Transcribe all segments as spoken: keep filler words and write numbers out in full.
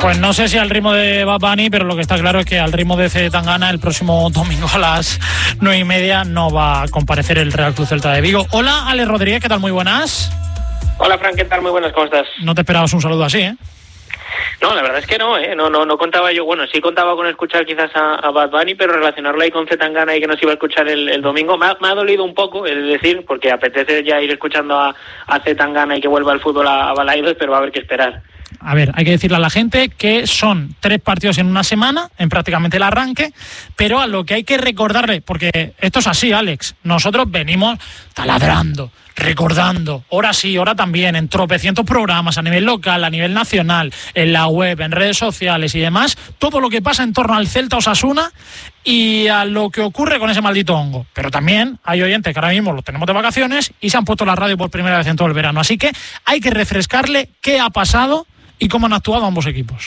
Pues no sé si al ritmo de Bad Bunny, pero lo que está claro es que al ritmo de C. Tangana el próximo domingo a las nueve y media no va a comparecer el Real Club Celta de Vigo. Hola, Alex Rodríguez, ¿qué tal? Muy buenas. Hola, Fran, ¿qué tal? Muy buenas, ¿cómo estás? No te esperabas un saludo así, ¿eh? No, la verdad es que no, ¿eh? No, no, no contaba yo, bueno, sí contaba con escuchar quizás a, a Bad Bunny, pero relacionarlo ahí con C. Tangana y que nos iba a escuchar el, el domingo, me ha, me ha dolido un poco, es decir, porque apetece ya ir escuchando a, a C. Tangana y que vuelva al fútbol a, a Balaidos, pero va a haber que esperar. A ver, hay que decirle a la gente que son tres partidos en una semana, en prácticamente el arranque, pero a lo que hay que recordarle, porque esto es así, Alex, nosotros venimos taladrando, recordando, hora sí, hora también, en tropecientos programas a nivel local, a nivel nacional, en la web, en redes sociales y demás, todo lo que pasa en torno al Celta Osasuna y a lo que ocurre con ese maldito hongo. Pero también hay oyentes que ahora mismo los tenemos de vacaciones y se han puesto la radio por primera vez en todo el verano, así que hay que refrescarle qué ha pasado y cómo han actuado ambos equipos.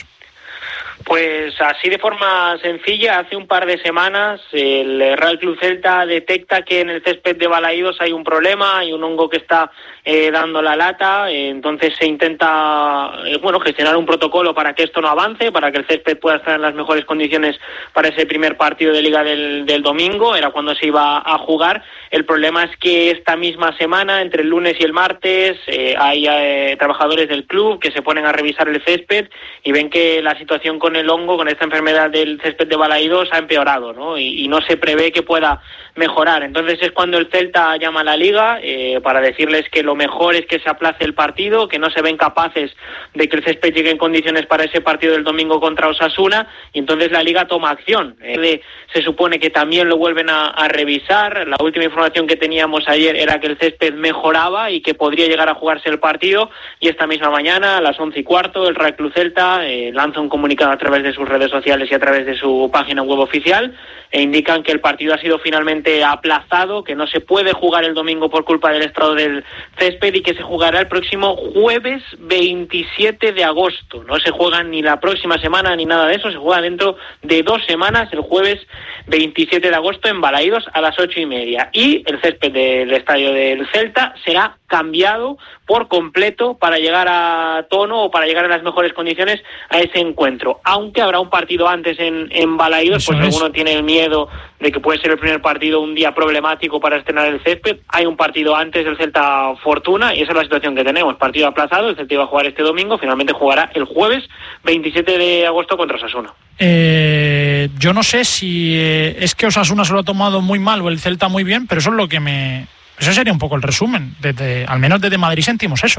Pues así de forma sencilla, hace un par de semanas el Real Club Celta detecta que en el césped de Balaidos hay un problema, hay un hongo que está eh, dando la lata, eh, entonces se intenta eh, bueno gestionar un protocolo para que esto no avance, para que el césped pueda estar en las mejores condiciones para ese primer partido de Liga del, del domingo, era cuando se iba a jugar. El problema es que esta misma semana, entre el lunes y el martes, eh, hay eh, trabajadores del club que se ponen a revisar el césped y ven que la situación con el hongo, con esta enfermedad del césped de Balaidos ha empeorado, ¿no? Y, y no se prevé que pueda mejorar. Entonces es cuando el Celta llama a la Liga eh, para decirles que lo mejor es que se aplace el partido, que no se ven capaces de que el césped llegue en condiciones para ese partido del domingo contra Osasuna, y entonces la Liga toma acción. Eh, se supone que también lo vuelven a, a revisar. La última información que teníamos ayer era que el césped mejoraba y que podría llegar a jugarse el partido, y esta misma mañana, a las once y cuarto, el Real Club Celta eh, lanza un comunicado a través de sus redes sociales y a través de su página web oficial e indican que el partido ha sido finalmente aplazado, que no se puede jugar el domingo por culpa del estado del césped y que se jugará el próximo jueves veintisiete de agosto. No se juega ni la próxima semana ni nada de eso, se juega dentro de dos semanas, el jueves veintisiete de agosto en Balaidos a las ocho y media. Y el césped del estadio del Celta será cambiado por completo para llegar a tono o para llegar en las mejores condiciones a ese encuentro. Aunque habrá un partido antes en, en Balaidos, pues alguno tiene el miedo de que puede ser el primer partido un día problemático para estrenar el césped. Hay un partido antes del Celta Fortuna y esa es la situación que tenemos. Partido aplazado, el Celta iba a jugar este domingo, finalmente jugará el jueves veintisiete de agosto contra Osasuna. Eh, yo no sé si eh, es que Osasuna se lo ha tomado muy mal o el Celta muy bien, pero eso es lo que me... Eso sería un poco el resumen. Desde, al menos desde Madrid sentimos eso.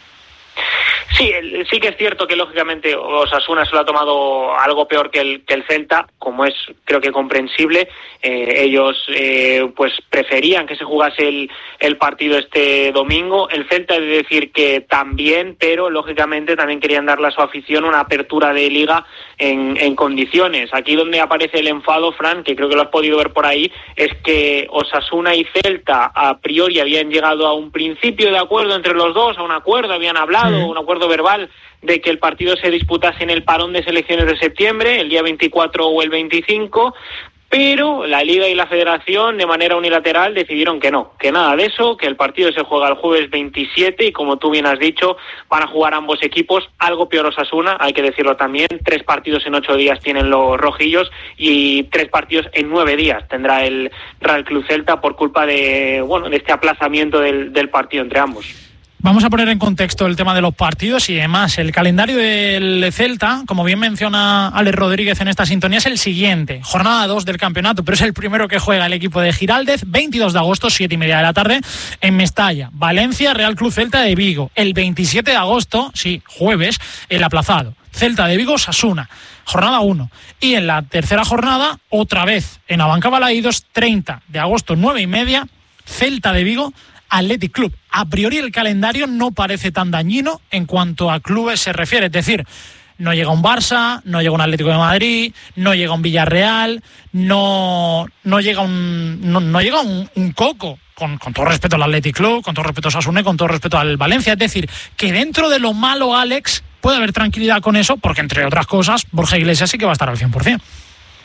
Sí, sí que es cierto que lógicamente Osasuna se lo ha tomado algo peor que el, que el Celta, como es creo que comprensible. Eh, ellos eh, pues preferían que se jugase el, el partido este domingo. El Celta es de decir que también, pero lógicamente también querían darle a su afición una apertura de liga en, en condiciones. Aquí donde aparece el enfado, Fran, que creo que lo has podido ver por ahí, es que Osasuna y Celta a priori habían llegado a un principio de acuerdo entre los dos, a un acuerdo, habían hablado, sí. un acuerdo verbal de que el partido se disputase en el parón de selecciones de septiembre, el día veinticuatro o el veinticinco, pero la Liga y la Federación de manera unilateral decidieron que no, que nada de eso, que el partido se juega el jueves veintisiete y como tú bien has dicho, van a jugar ambos equipos, algo peor Osasuna, hay que decirlo también, tres partidos en ocho días tienen los rojillos y tres partidos en nueve días tendrá el Real Club Celta por culpa de, bueno, de este aplazamiento del, del partido entre ambos. Vamos a poner en contexto el tema de los partidos y demás. El calendario del Celta, como bien menciona Alex Rodríguez en esta sintonía, es el siguiente. Jornada dos del campeonato, pero es el primero que juega el equipo de Giraldez, veintidós de agosto, siete y media de la tarde, en Mestalla. Valencia, Real Club Celta de Vigo. El veintisiete de agosto, sí, jueves, el aplazado. Celta de Vigo, Osasuna. Jornada uno. Y en la tercera jornada, otra vez, en Abanca Balaidos, treinta de agosto, nueve y media, Celta de Vigo, Athletic Club. A priori el calendario no parece tan dañino en cuanto a clubes se refiere, es decir, no llega un Barça, no llega un Atlético de Madrid, no llega un Villarreal, no, no llega un no, no llega un, un Coco, con, con todo respeto al Athletic Club, con todo respeto a Osasuna y con todo respeto al Valencia, es decir, que dentro de lo malo, Alex, puede haber tranquilidad con eso, porque entre otras cosas, Borja Iglesias sí que va a estar al cien por ciento.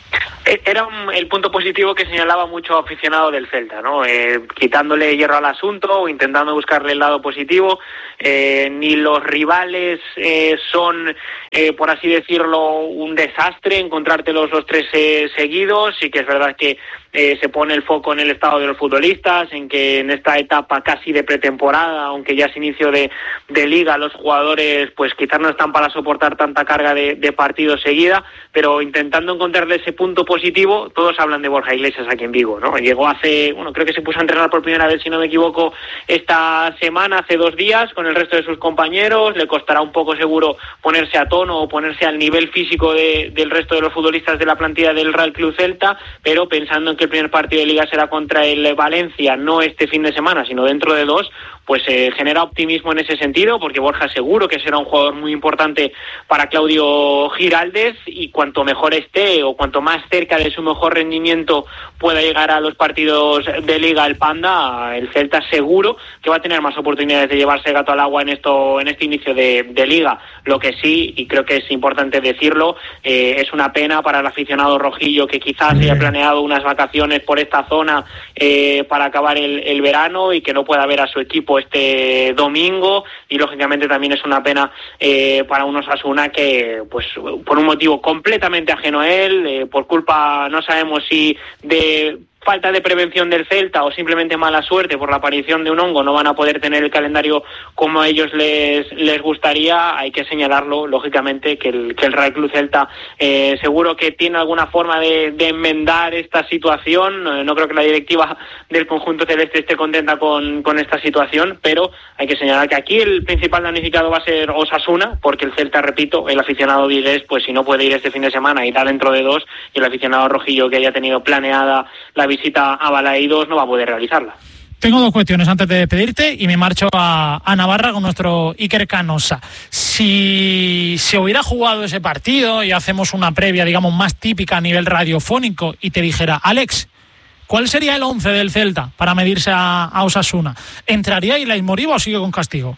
Era un, el punto positivo que señalaba mucho aficionado del Celta, ¿no? Eh, quitándole hierro al asunto o intentando buscarle el lado positivo. Eh, ni los rivales eh, son, eh, por así decirlo, un desastre encontrártelos los tres eh, seguidos. Sí que es verdad que eh, se pone el foco en el estado de los futbolistas, en que en esta etapa casi de pretemporada, aunque ya es inicio de, de liga, los jugadores pues quizás no están para soportar tanta carga de, de partidos seguida, pero intentando encontrarle ese punto positivo. Todos hablan de Borja Iglesias aquí en Vigo, ¿no? Llegó hace, bueno, creo que se puso a entrenar por primera vez, si no me equivoco, esta semana, hace dos días, con el resto de sus compañeros. Le costará un poco seguro ponerse a tono o ponerse al nivel físico de, del resto de los futbolistas de la plantilla del Real Club Celta, pero pensando en que el primer partido de liga será contra el Valencia, no este fin de semana, sino dentro de dos, pues eh, genera optimismo en ese sentido, porque Borja seguro que será un jugador muy importante para Claudio Giraldez, y cuanto mejor esté o cuanto más cerca de su mejor rendimiento pueda llegar a los partidos de liga el Panda, el Celta seguro que va a tener más oportunidades de llevarse el gato al agua en esto, en este inicio de, de liga. Lo que sí, y creo que es importante decirlo, eh, es una pena para el aficionado rojillo que quizás haya planeado unas vacaciones por esta zona eh, para acabar el, el verano y que no pueda ver a su equipo este domingo, y lógicamente también es una pena eh, para un Osasuna que, pues por un motivo completamente ajeno a él, eh, por culpa, no sabemos si de falta de prevención del Celta o simplemente mala suerte por la aparición de un hongo, no van a poder tener el calendario como a ellos les les gustaría. Hay que señalarlo, lógicamente, que el, que el Real Club Celta eh, seguro que tiene alguna forma de, de enmendar esta situación. Eh, no creo que la directiva del conjunto celeste esté contenta con, con esta situación, pero hay que señalar que aquí el principal damnificado va a ser Osasuna, porque el Celta, repito, el aficionado vigués, pues si no puede ir este fin de semana, irá dentro de dos, y el aficionado rojillo que haya tenido planeada la visita a Balaídos no va a poder realizarla. Tengo dos cuestiones antes de despedirte y me marcho a, a Navarra con nuestro Iker Canosa. Si se hubiera jugado ese partido y hacemos una previa, digamos, más típica a nivel radiofónico, y te dijera, Alex, ¿cuál sería el once del Celta para medirse a, a Osasuna? ¿Entraría Ilai Moriba o sigue con castigo?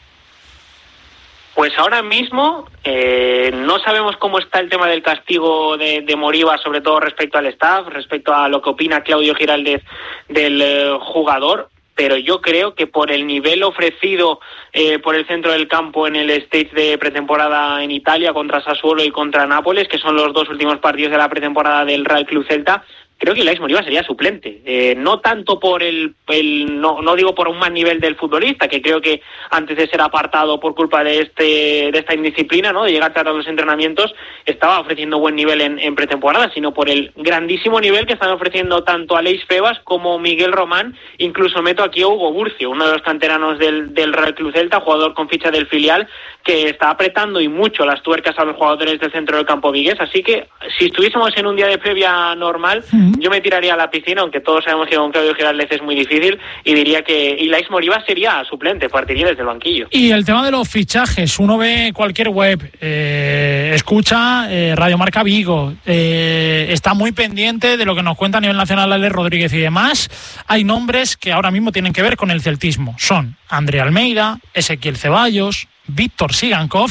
Pues ahora mismo eh, no sabemos cómo está el tema del castigo de, de Moriba, sobre todo respecto al staff, respecto a lo que opina Claudio Giraldez del eh, jugador, pero yo creo que por el nivel ofrecido eh, por el centro del campo en el stage de pretemporada en Italia contra Sassuolo y contra Nápoles, que son los dos últimos partidos de la pretemporada del Real Club Celta, creo que Ilai Moriba sería suplente, eh, no tanto por el, el no, no digo por un mal nivel del futbolista, que creo que antes de ser apartado por culpa de este de esta indisciplina, ¿no?, de llegar tarde a los entrenamientos, estaba ofreciendo buen nivel en, en pretemporada, sino por el grandísimo nivel que están ofreciendo tanto Aleix Febas como Miguel Román. Incluso meto aquí a Hugo Burcio, uno de los canteranos del, del Real Club Celta, jugador con ficha del filial, que está apretando y mucho las tuercas a los jugadores del centro del campo vigués. Así que si estuviésemos en un día de previa normal, yo me tiraría a la piscina, aunque todos sabemos que con Claudio Giraldez es muy difícil, y diría que Ilai Moriba sería suplente, partiría desde el banquillo. Y el tema de los fichajes, uno ve cualquier web, eh, escucha eh, Radio Marca Vigo, eh, está muy pendiente de lo que nos cuenta a nivel nacional Alex Rodríguez y demás. Hay nombres que ahora mismo tienen que ver con el celtismo. Son André Almeida, Ezequiel Ceballos, Víctor Sigankov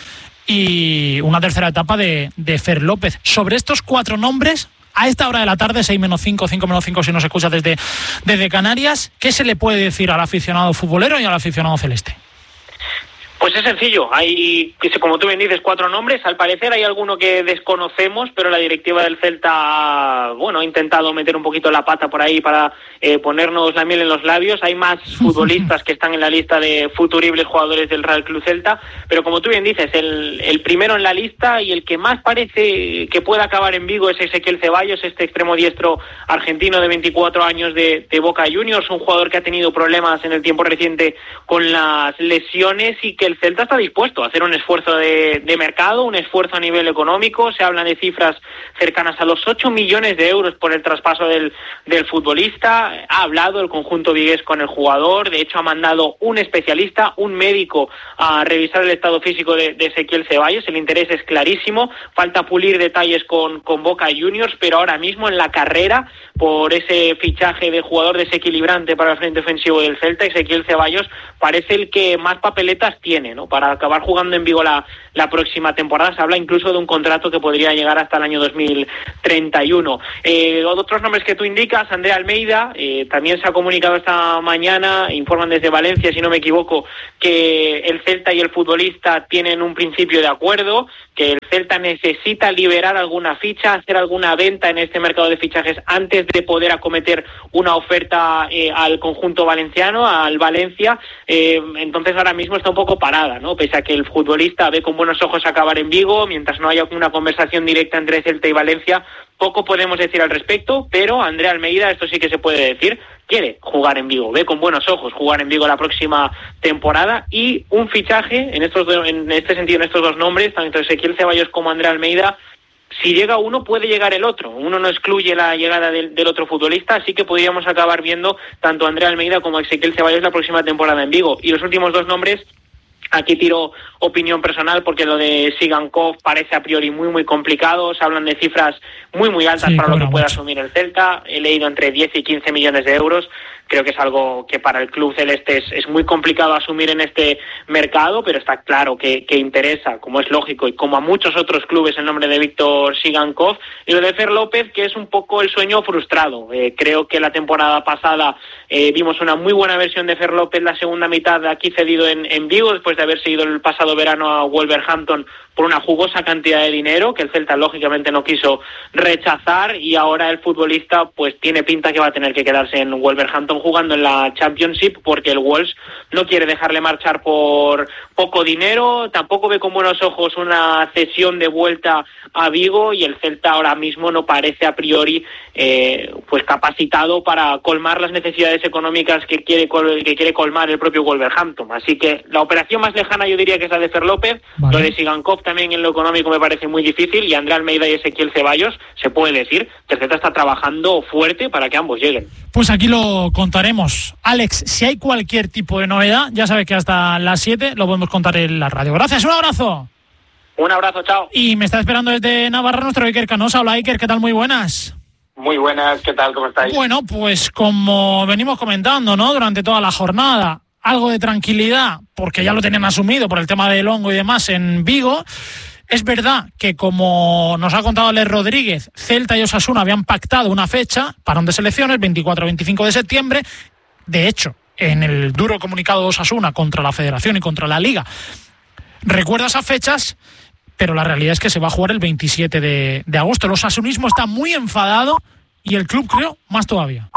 y una tercera etapa de, de Fer López. Sobre estos cuatro nombres, a esta hora de la tarde, seis menos cinco, cinco menos cinco si nos escucha desde, desde Canarias, ¿qué se le puede decir al aficionado futbolero y al aficionado celeste? Pues es sencillo, hay, como tú bien dices, cuatro nombres. Al parecer hay alguno que desconocemos, pero la directiva del Celta, bueno, ha intentado meter un poquito la pata por ahí para eh, ponernos la miel en los labios. Hay más futbolistas que están en la lista de futuribles jugadores del Real Club Celta, pero como tú bien dices, el, el primero en la lista y el que más parece que pueda acabar en Vigo es Ezequiel Ceballos, este extremo diestro argentino de veinticuatro años de, de Boca Juniors, un jugador que ha tenido problemas en el tiempo reciente con las lesiones y que el Celta está dispuesto a hacer un esfuerzo de, de mercado, un esfuerzo a nivel económico. Se hablan de cifras cercanas a los ocho millones de euros por el traspaso del, del futbolista. Ha hablado el conjunto vigués con el jugador, de hecho ha mandado un especialista, un médico, a revisar el estado físico de, de Ezequiel Ceballos. El interés es clarísimo, falta pulir detalles con, con Boca Juniors, pero ahora mismo en la carrera por ese fichaje de jugador desequilibrante para el frente ofensivo del Celta, Ezequiel Ceballos parece el que más papeletas tiene tiene, ¿no? Para acabar jugando en Vigo la, la próxima temporada. Se habla incluso de un contrato que podría llegar hasta el año dos mil treinta y uno. Eh, otros nombres que tú indicas, Andrea Almeida, eh, también se ha comunicado esta mañana, informan desde Valencia, si no me equivoco, que el Celta y el futbolista tienen un principio de acuerdo, que el Celta necesita liberar alguna ficha, hacer alguna venta en este mercado de fichajes antes de poder acometer una oferta eh, al conjunto valenciano, al Valencia. Eh, entonces ahora mismo está un poco parada, ¿no? Pese a que el futbolista ve con buenos ojos acabar en Vigo, mientras no haya una conversación directa entre Celta y Valencia, poco podemos decir al respecto, pero Andrea Almeida, esto sí que se puede decir, quiere jugar en Vigo, ve con buenos ojos jugar en Vigo la próxima temporada, y un fichaje, en estos do, en este sentido, en estos dos nombres, tanto Ezequiel Ceballos como Andrea Almeida, si llega uno puede llegar el otro, uno no excluye la llegada del, del otro futbolista, así que podríamos acabar viendo tanto a Andrea Almeida como a Ezequiel Ceballos la próxima temporada en Vigo. Y los últimos dos nombres, aquí tiro opinión personal porque lo de Sigankov parece a priori muy muy complicado, se hablan de cifras muy muy altas sí, para lo que puede asumir el Celta, he leído entre diez y quince millones de euros, creo que es algo que para el club celeste es, es muy complicado asumir en este mercado, pero está claro que, que interesa, como es lógico, y como a muchos otros clubes, el nombre de Víctor Sigankov. Y lo de Fer López, que es un poco el sueño frustrado. Eh, creo que la temporada pasada eh, vimos una muy buena versión de Fer López, la segunda mitad aquí cedido en, en Vigo, después de haber seguido el pasado verano a Wolverhampton por una jugosa cantidad de dinero que el Celta lógicamente no quiso rechazar, y ahora el futbolista pues tiene pinta que va a tener que quedarse en Wolverhampton jugando en la Championship, porque el Wolves no quiere dejarle marchar por poco dinero, tampoco ve con buenos ojos una cesión de vuelta a Vigo, y el Celta ahora mismo no parece a priori eh, pues capacitado para colmar las necesidades económicas que quiere que quiere colmar el propio Wolverhampton. Así que la operación más lejana yo diría que es la de Fer López, vale. Lo de Sigankov también en lo económico me parece muy difícil, y Andrea Almeida y Ezequiel Ceballos se puede decir que el Celta está trabajando fuerte para que ambos lleguen. Pues aquí lo contaremos. Alex, si hay cualquier tipo de novedad, ya sabes que hasta las siete lo podemos contar en la radio. Gracias, un abrazo. Un abrazo, chao. Y me está esperando desde Navarra nuestro Iker Canosa. Hola Iker, ¿qué tal? Muy buenas. Muy buenas, ¿qué tal? ¿Cómo estáis? Bueno, pues como venimos comentando, ¿no? Durante toda la jornada, algo de tranquilidad, porque ya lo tenían asumido por el tema del hongo y demás en Vigo. Es verdad que, como nos ha contado Alex Rodríguez, Celta y Osasuna habían pactado una fecha, parón de selecciones, veinticuatro a veinticinco de septiembre. De hecho, en el duro comunicado de Osasuna contra la Federación y contra la Liga, recuerda esas fechas, pero la realidad es que se va a jugar el veintisiete de, de agosto. El osasunismo está muy enfadado y el club, creo, más todavía.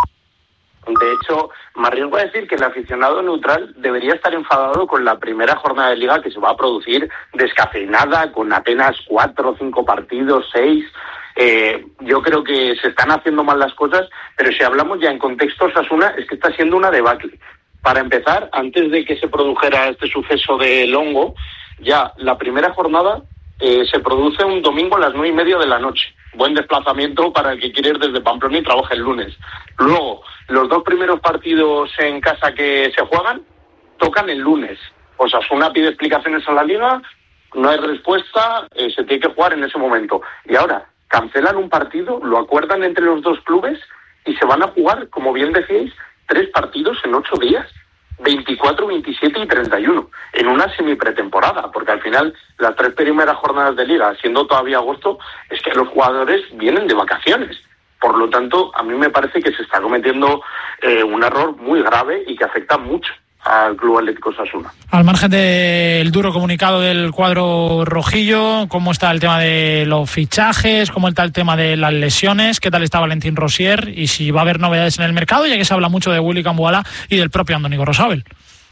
De hecho, me arriesgo a decir que el aficionado neutral debería estar enfadado con la primera jornada de Liga, que se va a producir descafeinada, con apenas cuatro o cinco partidos, seis. Eh, yo creo que se están haciendo mal las cosas, pero si hablamos ya en contexto Osasuna, es que está siendo una debacle. Para empezar, antes de que se produjera este suceso del hongo, ya la primera jornada eh, se produce un domingo a las nueve y media de la noche. Buen desplazamiento para el que quiere ir desde Pamplona y trabaja el lunes. Luego, los dos primeros partidos en casa que se juegan tocan el lunes. Osasuna pide explicaciones a la Liga, no hay respuesta, eh, se tiene que jugar en ese momento. Y ahora, cancelan un partido, lo acuerdan entre los dos clubes y se van a jugar, como bien decíais, tres partidos en ocho días. veinticuatro, veintisiete y treinta y uno, en una semipretemporada, porque al final las tres primeras jornadas de Liga, siendo todavía agosto, es que los jugadores vienen de vacaciones. Por lo tanto, a mí me parece que se está cometiendo eh, un error muy grave y que afecta mucho al Club Atlético Osasuna. Al margen del duro comunicado del cuadro rojillo, ¿cómo está el tema de los fichajes? ¿Cómo está el tema de las lesiones? ¿Qué tal está Valentín Rosier? Y si va a haber novedades en el mercado, ya que se habla mucho de Willy Cambuala y del propio Andoni Gorosabel.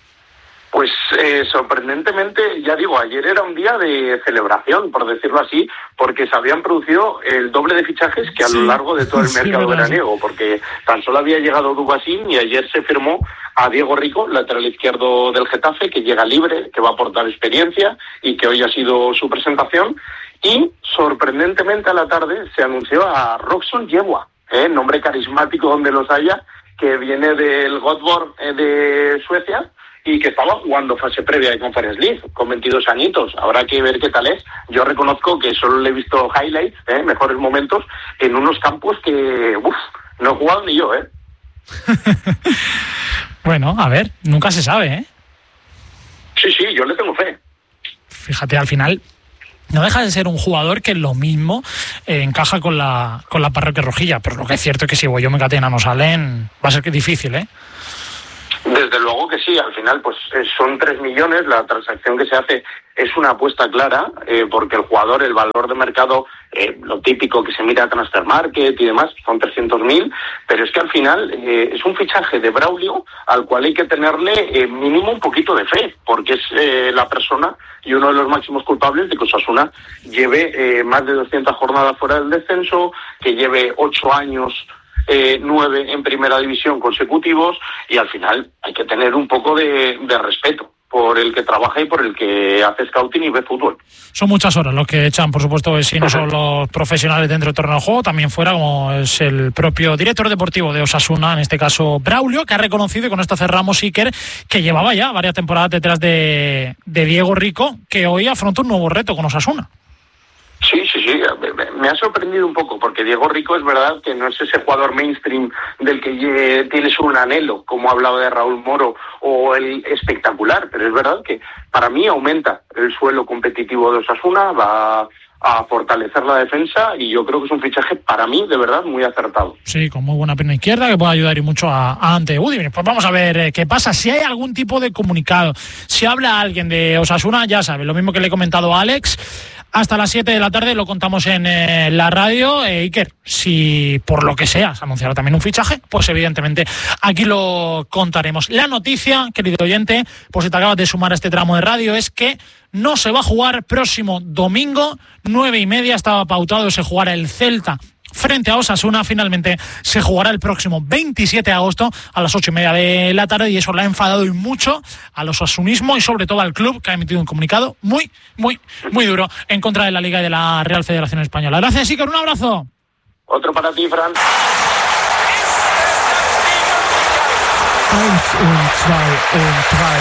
Pues eh, sorprendentemente, ya digo, ayer era un día de celebración, por decirlo así, porque se habían producido el doble de fichajes que a sí, lo largo de todo el sí, mercado verdad, veraniego, sí. Porque tan solo había llegado Dubasín y ayer se firmó a Diego Rico, lateral izquierdo del Getafe, que llega libre, que va a aportar experiencia y que hoy ha sido su presentación. Y sorprendentemente a la tarde se anunció a Roxon Yegua, ¿eh? Nombre carismático donde los haya, que viene del Göteborg eh, de Suecia, y que estaba jugando fase previa de Conference League, con veintidós añitos. Habrá que ver qué tal es. Yo reconozco que solo le he visto highlights, ¿eh? mejores momentos, en unos campos que, uff, no he jugado ni yo, ¿eh? Bueno, a ver, nunca se sabe, ¿eh? Sí, sí, yo le tengo fe. Fíjate, al final no deja de ser un jugador que lo mismo eh, encaja con la con la parroquia rojilla, pero lo que es cierto es que si Boyón y Catena no salen, va a ser que difícil, ¿eh? Desde luego que sí, al final pues son tres millones, la transacción que se hace es una apuesta clara, eh, porque el jugador, el valor de mercado, eh, lo típico que se mira a Transfer Market y demás, son trescientos mil, pero es que al final eh, es un fichaje de Braulio al cual hay que tenerle eh, mínimo un poquito de fe, porque es eh, la persona y uno de los máximos culpables de que Osasuna lleve eh, más de doscientas jornadas fuera del descenso, que lleve ocho años Eh, nueve en primera división consecutivos, y al final hay que tener un poco de, de respeto por el que trabaja y por el que hace scouting y ve fútbol. Son muchas horas los que echan, por supuesto, si no son los profesionales dentro del terreno de juego, también fuera, como es el propio director deportivo de Osasuna, en este caso Braulio, que ha reconocido, y con esto cerramos, Iker, que llevaba ya varias temporadas detrás de, de Diego Rico, que hoy afronta un nuevo reto con Osasuna. Sí, sí, sí, me ha sorprendido un poco, porque Diego Rico es verdad que no es ese jugador mainstream del que tienes un anhelo, como hablaba de Raúl Moro, o el espectacular, pero es verdad que para mí aumenta el suelo competitivo de Osasuna, va a fortalecer la defensa, y yo creo que es un fichaje para mí de verdad muy acertado. Sí, con muy buena pierna izquierda que puede ayudar y mucho a, a Ante Udine. Pues vamos a ver eh, qué pasa, si hay algún tipo de comunicado, si habla alguien de Osasuna, ya sabe, lo mismo que le he comentado a Alex. Hasta las siete de la tarde lo contamos en eh, la radio. Eh, Iker, si por lo que sea se anunciará también un fichaje, pues evidentemente aquí lo contaremos. La noticia, querido oyente, por si te acabas de sumar a este tramo de radio, es que no se va a jugar próximo domingo, nueve y media, estaba pautado que se jugara el Celta frente a Osasuna. Finalmente se jugará el próximo veintisiete de agosto a las ocho y media de la tarde, y eso le ha enfadado y mucho al osasunismo y sobre todo al club, que ha emitido un comunicado muy, muy, muy duro en contra de la Liga y de la Real Federación Española. Gracias, Iker, un abrazo. Otro para ti, Fran. Eins und zwei und drei.